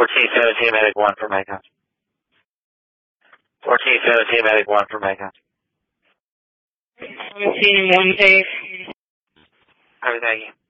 1417 Medic 1 for Macon. 1417 Medic 1 for Macon. 17 1 Dave. Thank you.